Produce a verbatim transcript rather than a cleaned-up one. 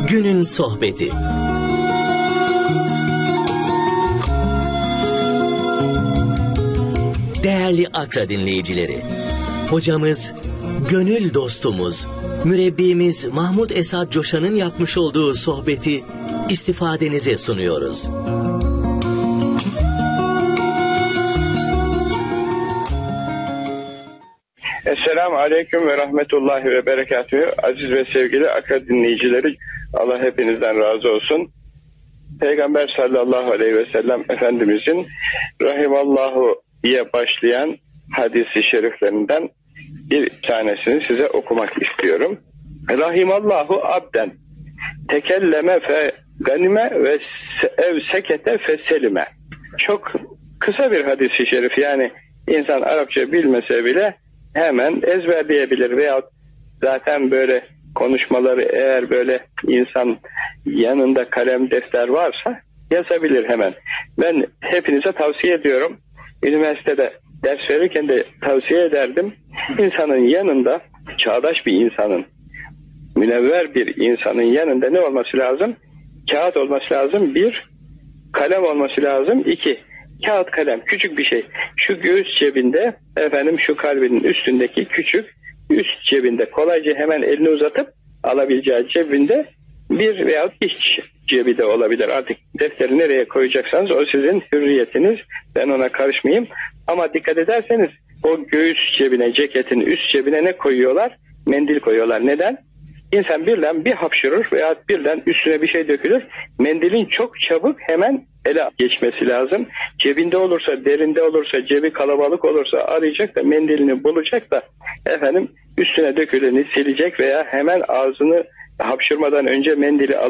Günün sohbeti. Değerli Akra dinleyicileri, hocamız, gönül dostumuz, mürebbimiz Mahmud Esad Coşan'ın yapmış olduğu sohbeti istifadenize sunuyoruz. Esselamu Aleyküm ve Rahmetullahi ve Berekatühü. Aziz ve sevgili Akra dinleyicileri, Allah hepinizden razı olsun. Peygamber sallallahu aleyhi ve sellem Efendimizin Rahimallahu diye başlayan hadisi şeriflerinden bir tanesini size okumak istiyorum. Rahimallahu abden tekelleme fe ganime ve ev sekete fe selime. Çok kısa bir hadisi şerif, yani insan Arapça bilmese bile hemen ezberleyebilir veya zaten böyle konuşmaları, eğer böyle insan yanında kalem defter varsa yazabilir hemen. Ben hepinize tavsiye ediyorum. Üniversitede ders verirken de tavsiye ederdim. İnsanın yanında, çağdaş bir insanın, münevver bir insanın yanında ne olması lazım? Kağıt olması lazım. Bir, kalem olması lazım. İki, kağıt kalem, küçük bir şey. Şu göğüs cebinde, efendim şu kalbinin üstündeki küçük, üst cebinde kolayca hemen elini uzatıp alabileceği cebinde bir veya iç cebi de olabilir. Artık defteri nereye koyacaksanız o sizin hürriyetiniz. Ben ona karışmayayım. Ama dikkat ederseniz o göğüs cebine, ceketin üst cebine ne koyuyorlar? Mendil koyuyorlar. Neden? İnsan birden bir hapşırır veya birden üstüne bir şey dökülür. Mendilin çok çabuk hemen ele geçmesi lazım. Cebinde olursa, derinde olursa, cebi kalabalık olursa arayacak da mendilini bulacak da efendim üstüne döküleni silecek veya hemen ağzını hapşırmadan önce mendili